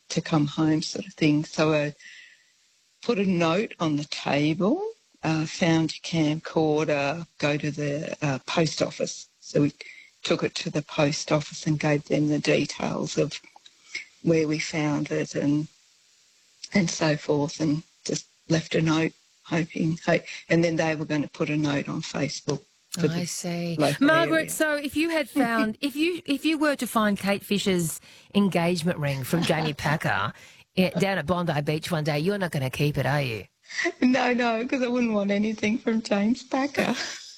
to come home sort of thing. So I put a note on the table, found a camcorder, go to the post office. So we took it to the post office and gave them the details of where we found it and so forth, and just left a note hoping. And then they were going to put a note on Facebook. I see. Margaret, area. So if you had found, if you were to find Kate Fisher's engagement ring from Jamie Packer down at Bondi Beach one day, you're not going to keep it, are you? No, because I wouldn't want anything from James Packer.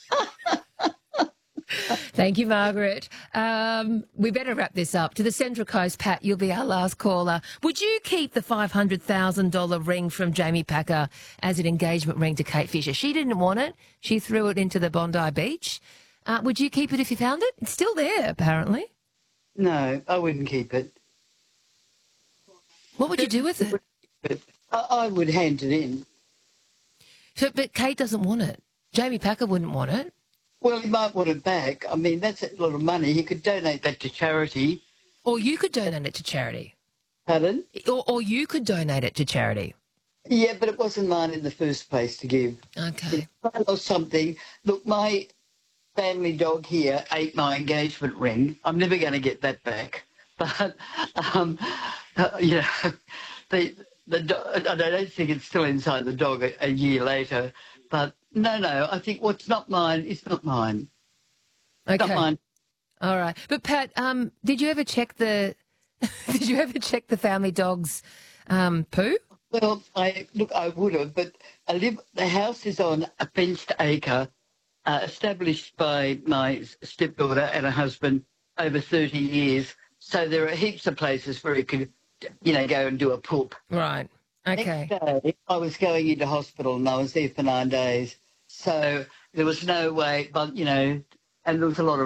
Thank you, Margaret. We better wrap this up. To the Central Coast, Pat, you'll be our last caller. Would you keep the $500,000 ring from Jamie Packer as an engagement ring to Kate Fisher? She didn't want it. She threw it into the Bondi Beach. Would you keep it if you found it? It's still there, apparently. No, I wouldn't keep it. What would you do with it? I would hand it in. So, but Kate doesn't want it. Jamie Packer wouldn't want it. Well, he might want it back. I mean, that's a lot of money. He could donate that to charity. Or you could donate it to charity. Pardon? Or you could donate it to charity. Yeah, but it wasn't mine in the first place to give. Okay. If I lost something. Look, my family dog here ate my engagement ring. I'm never going to get that back. But, you know, I don't think it's still inside the dog a year later. But no, I think what's not mine is not mine. Okay. Not mine. All right. But Pat, did you ever check the family dog's poo? Well, I would have, but the house is on a fenced acre, established by my stepdaughter and her husband over 30 years. So there are heaps of places where you could, go and do a poop. Right. Okay. Next day, I was going into hospital and I was there for 9 days. So there was no way, but, and there was a lot of